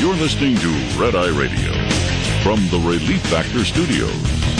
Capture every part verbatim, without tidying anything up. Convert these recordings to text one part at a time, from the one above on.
You're listening to Red Eye Radio from the Relief Factor Studios.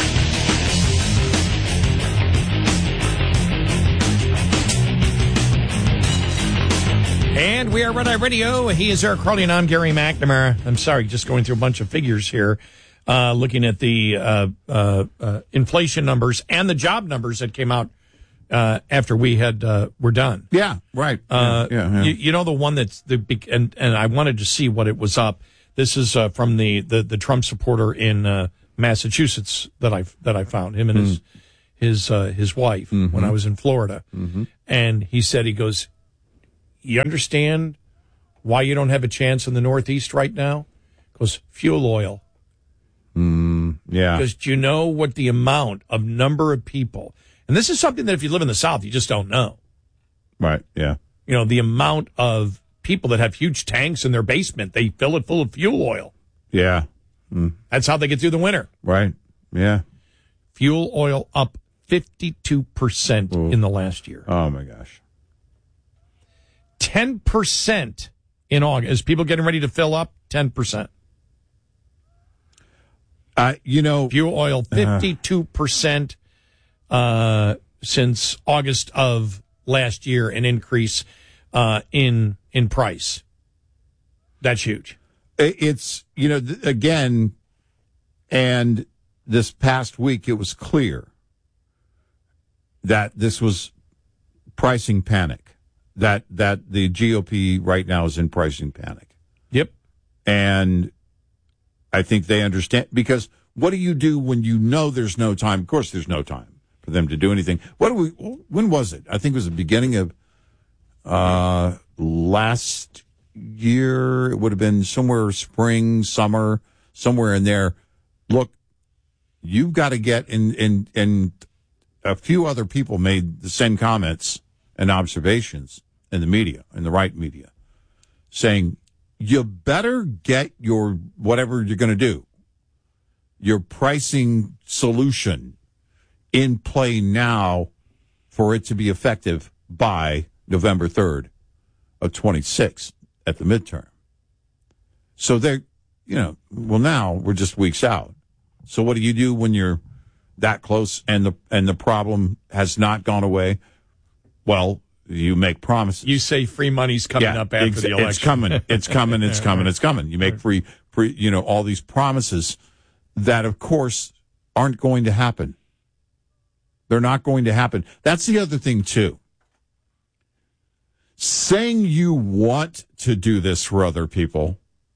And we are Red Eye Radio. He is Eric Crowley, and I'm Gary McNamara. I'm sorry, just going through a bunch of figures here, uh, looking at the uh, uh, uh, inflation numbers and the job numbers that came out uh, after we had uh, were done. Yeah, right. Uh, yeah, yeah. You, you know the one that's the big, and and I wanted to see what it was up. This is uh, from the, the the Trump supporter in uh, Massachusetts that I that I found him and mm. his his uh, his wife mm-hmm. when I was in Florida, mm-hmm. and he said he goes. You understand why you don't have a chance in the Northeast right now? Because fuel oil. Mm, yeah. Because do you know what the amount of number of people, and this is something that if you live in the South, you just don't know. Right, yeah. You know, the amount of people that have huge tanks in their basement, they fill it full of fuel oil. Yeah. Mm. That's how they get through the winter. Right, yeah. Fuel oil up fifty-two percent Ooh. In the last year. Oh, my gosh. ten percent in August. Is people getting ready to fill up? ten percent. Uh, you know, fuel oil, fifty-two percent uh, since August of last year, an increase uh, in in price. That's huge. It's, you know, th- again, and this past week it was clear that this was pricing panic. That that the G O P right now is in pricing panic. Yep. And I think they understand, because what do you do when you know there's no time? Of course, there's no time for them to do anything. What do we? When was it? I think it was the beginning of uh, last year. It would have been somewhere spring, summer, somewhere in there. Look, you've got to get in, and and a few other people made the same comments and observations in the media, in the right media, saying, you better get your, whatever you're going to do, your pricing solution in play now for it to be effective by November third of twenty-six at the midterm. So they're, you know, well, now we're just weeks out. So what do you do when you're that close and the, and the problem has not gone away? Well, you make promises. You say free money's coming yeah, up after ex- the election. It's coming. It's coming. It's coming. It's coming. You make free, free, you know, all these promises that, of course, aren't going to happen. They're not going to happen. That's the other thing, too. Saying you want to do this for other people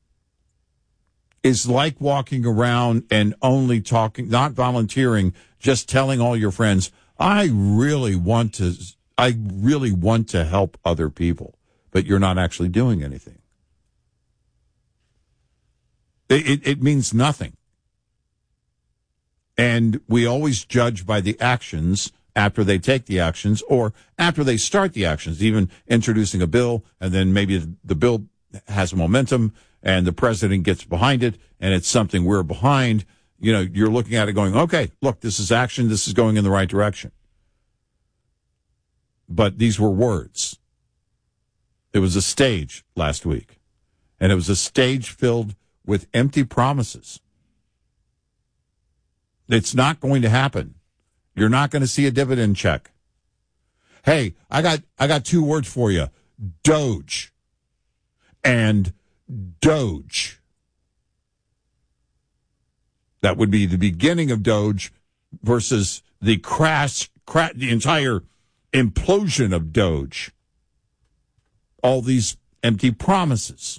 is like walking around and only talking, not volunteering, just telling all your friends, I really want to, I really want to help other people, but you're not actually doing anything. It, it, it means nothing. And we always judge by the actions after they take the actions or after they start the actions, even introducing a bill, and then maybe the bill has momentum and the president gets behind it and it's something we're behind. You know, you're looking at it going, okay, look, this is action. This is going in the right direction. But these were words. It was a stage last week, and it was a stage filled with empty promises. It's not going to happen. You're not going to see a dividend check. Hey, I got I got two words for you. Doge and Doge. That would be the beginning of Doge versus the crash, crash the entire implosion of Doge. All these empty promises.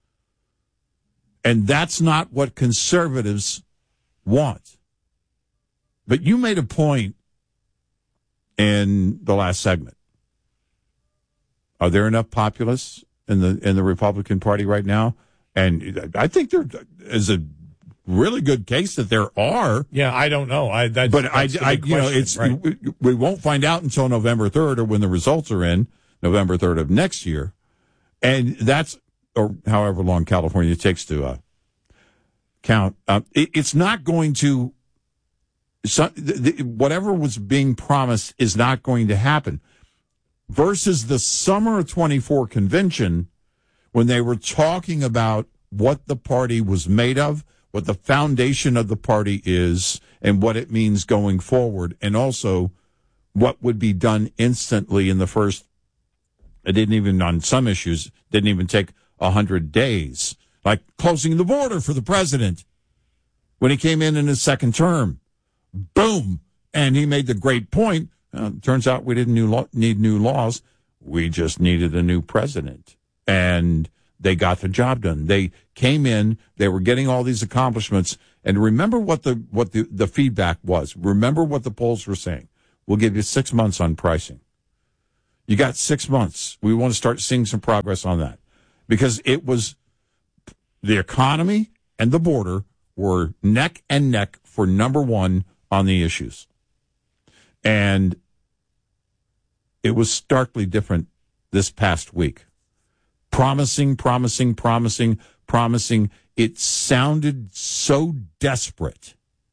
And that's not what conservatives want. But you made a point in the last segment. Are there enough populists in the in the Republican Party right now? And I think there is a really good case that there are. Yeah, I don't know. I that's, but that's I, I you know, it's right? we, we won't find out until November third or when the results are in November third of next year, and that's or however long California takes to uh, count. Uh, it, it's not going to. So, the, the, whatever was being promised is not going to happen. Versus the summer of twenty-four convention, when they were talking about what the party was made of, what the foundation of the party is, and what it means going forward, and also what would be done instantly in the first, it didn't even, on some issues, didn't even take one hundred days, like closing the border for the president when he came in in his second term. Boom. And he made the great point. Uh, turns out we didn't new law, need new laws. We just needed a new president. And they got the job done. They came in, they were getting all these accomplishments. And remember what the what the, the feedback was. Remember what the polls were saying. We'll give you six months on pricing. You got six months. We want to start seeing some progress on that. Because it was the economy and the border were neck and neck for number one on the issues. And it was starkly different this past week. Promising, promising, promising, promising. It sounded so desperate.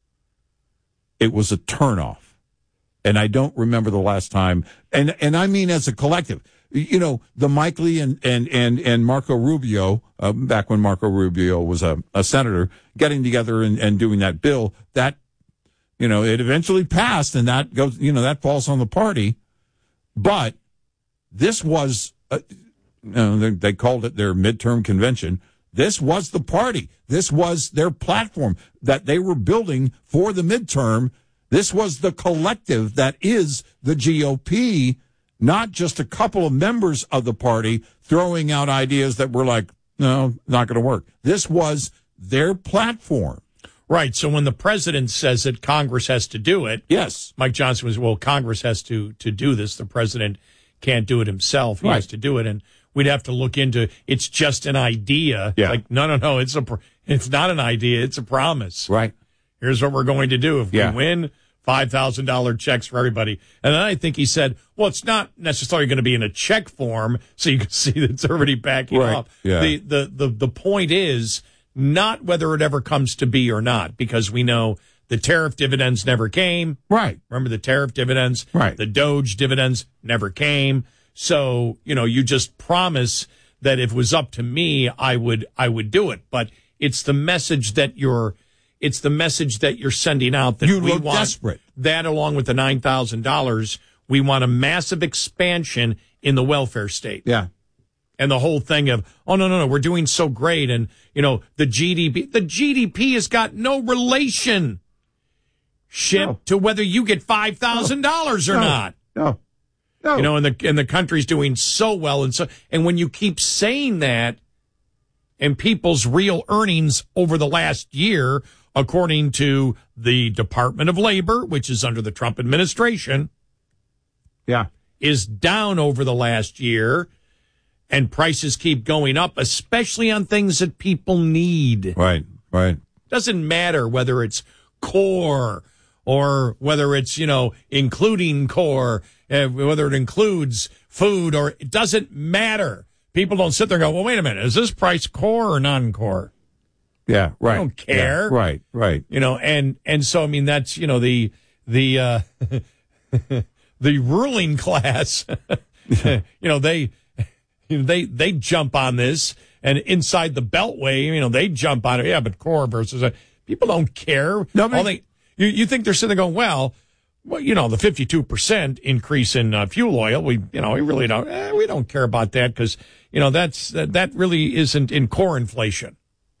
It was a turnoff. And I don't remember the last time. And and I mean as a collective. You know, the Mike Lee and, and, and, and Marco Rubio, uh, back when Marco Rubio was a, a senator, getting together and, and doing that bill, that, you know, it eventually passed, and that goes, you know, that falls on the party. But this was, uh, you know, they, they called it their midterm convention. This was the party. This was their platform that they were building for the midterm. This was the collective that is the G O P, not just a couple of members of the party throwing out ideas that were like, no, not going to work. This was their platform. Right. So when the president says that Congress has to do it, yes, Mike Johnson was, well, Congress has to to do this. The president can't do it himself. He right. has to do it. And we'd have to look into, it's just an idea. Yeah. Like, no, no, no, it's a, it's not an idea. It's a promise. Right. Here's what we're going to do. If yeah. we win, five thousand dollars checks for everybody. And then I think he said, well, it's not necessarily going to be in a check form, so you can see that it's already backing right. up. Yeah. The, the, the, the point is not whether it ever comes to be or not, because we know the tariff dividends never came. Right. Remember the tariff dividends? Right. The Doge dividends never came. So, you know, you just promise that if it was up to me, I would, I would do it. But it's the message that you're, It's the message that you're sending out that you we look want desperate. That, along with the nine thousand dollars, we want a massive expansion in the welfare state. Yeah. And the whole thing of, oh, no, no, no, we're doing so great. And, you know, the G D P, the G D P has got no relation ship no. to whether you get five thousand dollars no. or no. not. No. No. You know, and the, and the country's doing so well. And so, and when you keep saying that, and people's real earnings over the last year, according to the Department of Labor, which is under the Trump administration, yeah, is down over the last year, and prices keep going up, especially on things that people need. Right, right. Doesn't matter whether it's core or whether it's, you know, including core, uh, whether it includes food, or it doesn't matter. People don't sit there and go, well, wait a minute, is this price core or non-core? Yeah, right. I don't care. Yeah, right, right. You know, and, and so, I mean, that's, you know, the, the, uh, the ruling class, you know, they, you know, they, they jump on this, and inside the Beltway, you know, they jump on it. Yeah, but core versus, uh, people don't care. No, but, All they, you, you think they're sitting there going, well, well, you know, the fifty-two percent increase in uh, fuel oil, we, you know, we really don't, eh, we don't care about that because, you know, that's, that, that really isn't in core inflation.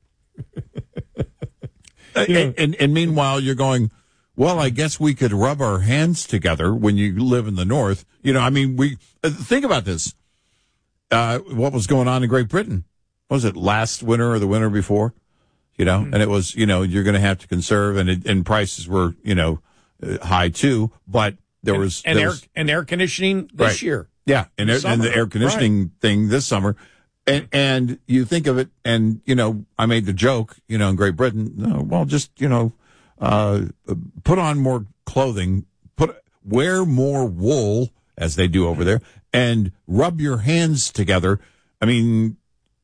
and, and, and meanwhile, you're going, well, I guess we could rub our hands together when you live in the North. You know, I mean, we uh, think about this. Uh, what was going on in Great Britain? What was it, last winter or the winter before? You know, mm-hmm. and it was, you know, you're going to have to conserve, and it, and prices were, you know, uh, high too. But there and, was and there air was, and air conditioning this right. year. Yeah, and, air, and the air conditioning right. thing this summer. And, and you think of it, and, you know, I made the joke, you know, in Great Britain, no, well, just, you know, uh, put on more clothing, put wear more wool, as they do over there, and rub your hands together. I mean,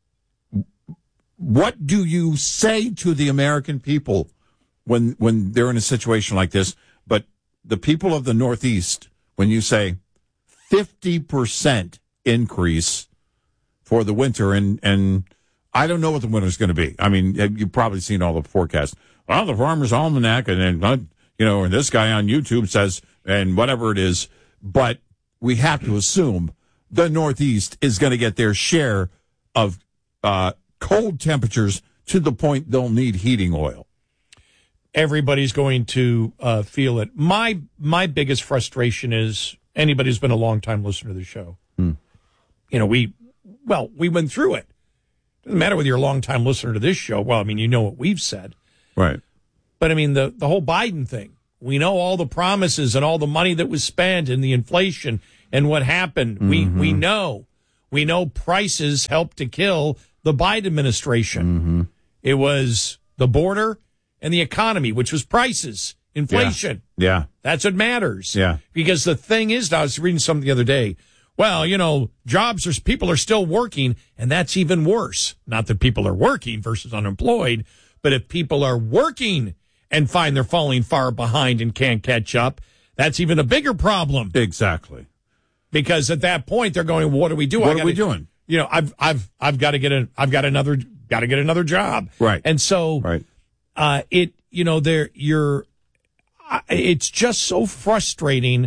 what do you say to the American people when when they're in a situation like this? But the people of the Northeast, when you say fifty percent increase for the winter, and and I don't know what the winter's going to be. I mean, you've probably seen all the forecasts. Well, the Farmer's Almanac, and then, you know, and this guy on YouTube says, and whatever it is. But we have to assume the Northeast is going to get their share of uh, cold temperatures to the point they'll need heating oil. Everybody's going to uh, feel it. My my biggest frustration is anybody who's been a long-time listener to the show. Hmm. You know, we, well, we went through it. Doesn't matter whether you're a long-time listener to this show. Well, I mean, you know what we've said. Right. But, I mean, the, the whole Biden thing. We know all the promises and all the money that was spent and the inflation and what happened. Mm-hmm. We we know. We know prices helped to kill the Biden administration. Mm-hmm. It was the border and the economy, which was prices, inflation. Yeah. yeah. That's what matters. Yeah. Because the thing is, I was reading something the other day. Well, you know, jobs are, people are still working, and that's even worse. Not that people are working versus unemployed, but if people are working and find they're falling far behind and can't catch up, that's even a bigger problem. Exactly. Because at that point they're going, what do we do? What I gotta, are we doing? You know, I've I've I've got to get a I've got another got to get another job. Right. And so right. uh it you know there you're uh, it's just so frustrating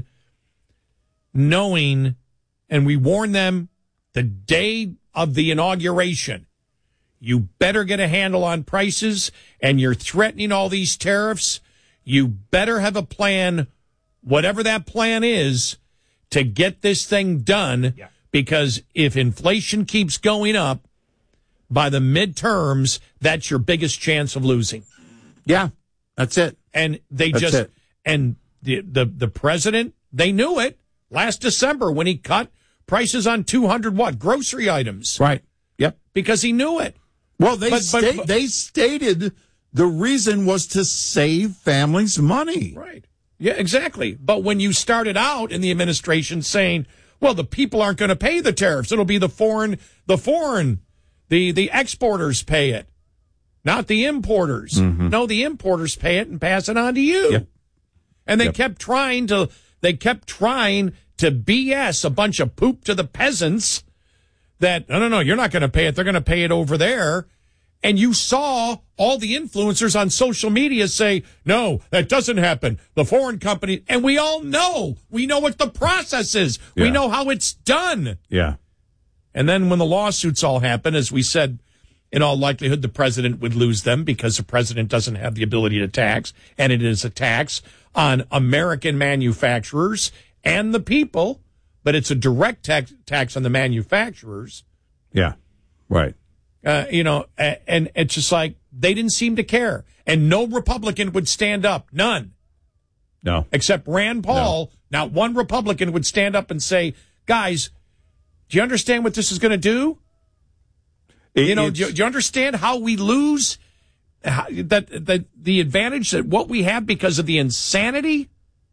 knowing, and we warn them the day of the inauguration, you better get a handle on prices, and you're threatening all these tariffs. You better have a plan, whatever that plan is, to get this thing done, yeah. Because if inflation keeps going up by the midterms, that's your biggest chance of losing. Yeah, that's it. And they that's just, it. and the, the, the president, they knew it last December when he cut prices on two hundred what? Grocery items. Right. Yep. Because he knew it. Well, they but, sta- but, they stated the reason was to save families money. Right. Yeah, exactly. But when you started out in the administration saying, well, the people aren't going to pay the tariffs. It'll be the foreign, the foreign, the, the exporters pay it, not the importers. Mm-hmm. No, the importers pay it and pass it on to you. Yep. And they yep. kept trying to, they kept trying to B S a bunch of poop to the peasants that, no, no, no, you're not going to pay it. They're going to pay it over there. And you saw all the influencers on social media say, no, that doesn't happen. The foreign company, and we all know. We know what the process is. Yeah. We know how it's done. Yeah. And then when the lawsuits all happen, as we said, in all likelihood, the president would lose them because the president doesn't have the ability to tax. And it is a tax on American manufacturers and the people, but it's a direct tax, tax on the manufacturers. Yeah, right. Uh, you know, and it's just like they didn't seem to care. And no Republican would stand up. None. No. Except Rand Paul. No. Not one Republican would stand up and say, guys, do you understand what this is going to do? It, you know, do you, do you understand how we lose how, that, that the advantage that what we have because of the insanity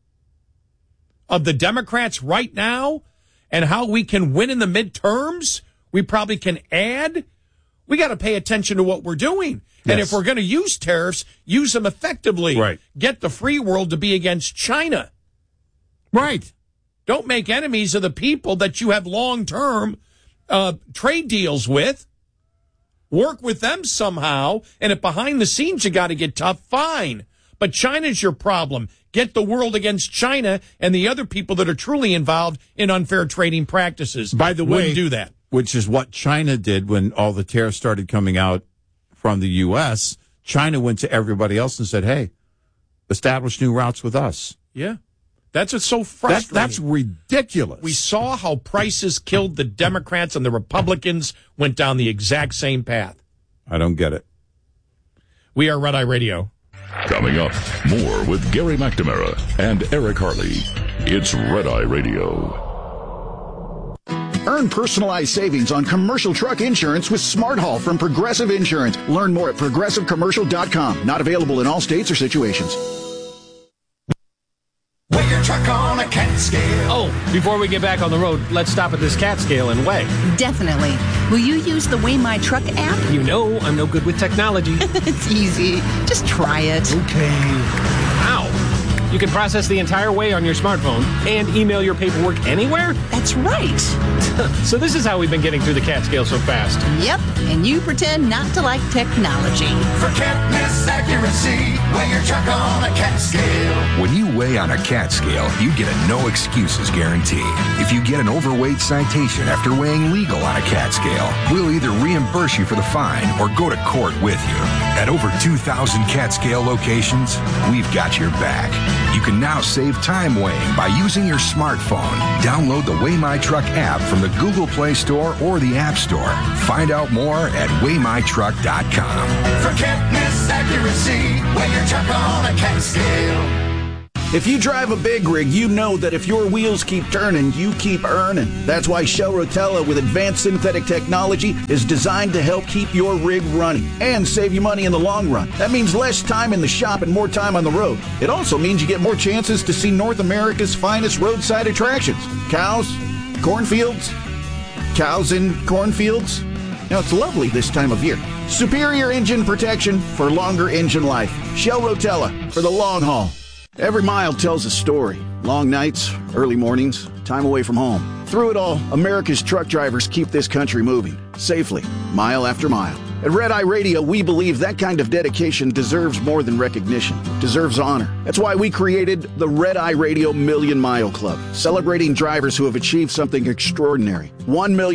of the Democrats right now and how we can win in the midterms? We probably can add. We got to pay attention to what we're doing. Yes. And if we're going to use tariffs, use them effectively. Right. Get the free world to be against China. Right. Don't make enemies of the people that you have long-term uh, trade deals with. Work with them somehow. And if behind the scenes you got to get tough, fine. But China's your problem. Get the world against China and the other people that are truly involved in unfair trading practices. By the way, wouldn't do that. Which is what China did when all the tariffs started coming out from the U S. China went to everybody else and said, hey, establish new routes with us. Yeah. That's what's so frustrating. That, that's ridiculous. We saw how prices killed the Democrats and the Republicans went down the exact same path. I don't get it. We are Red Eye Radio. Coming up, more with Gary McNamara and Eric Harley. It's Red Eye Radio. Earn personalized savings on commercial truck insurance with Smart Haul from Progressive Insurance. Learn more at progressive commercial dot com. Not available in all states or situations. Weigh your truck on a cat scale. Oh, before we get back on the road, let's stop at this cat scale and weigh. Definitely. Will you use the Weigh My Truck app? You know I'm no good with technology. It's easy. Just try it. Okay. Ow. You can process the entire way on your smartphone and email your paperwork anywhere? That's right. So this is how we've been getting through the CAT-scale so fast. Yep, and you pretend not to like technology. For can't-miss accuracy, weigh your truck on a CAT scale. When you weigh on a CAT scale, you get a no excuses guarantee. If you get an overweight citation after weighing legal on a CAT scale, we'll either reimburse you for the fine or go to court with you. At over two thousand CAT scale locations, we've got your back. You can now save time weighing by using your smartphone. Download the Weigh My Truck app from the Google Play Store or the App Store. Find out more at weigh my truck dot com. For can't-miss accuracy, weigh your truck on a CAT scale. If you drive a big rig, you know that if your wheels keep turning, you keep earning. That's why Shell Rotella with advanced synthetic technology is designed to help keep your rig running and save you money in the long run. That means less time in the shop and more time on the road. It also means you get more chances to see North America's finest roadside attractions. Cows, cornfields, cows in cornfields. Now, it's lovely this time of year. Superior engine protection for longer engine life. Shell Rotella for the long haul. Every mile tells a story. Long nights, early mornings, time away from home. Through it all, America's truck drivers keep this country moving, safely, mile after mile. At Red Eye Radio, we believe that kind of dedication deserves more than recognition, deserves honor. That's why we created the Red Eye Radio Million Mile Club, celebrating drivers who have achieved something extraordinary. One million